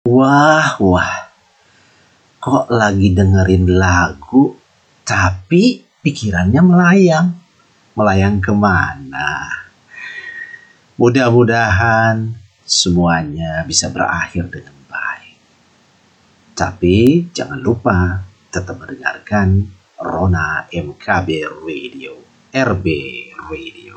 Wah, wah, kok lagi dengerin lagu, tapi pikirannya melayang. Melayang kemana? Mudah-mudahan semuanya bisa berakhir dengan baik. Tapi jangan lupa tetap mendengarkan Rona MKB Radio, RB Radio.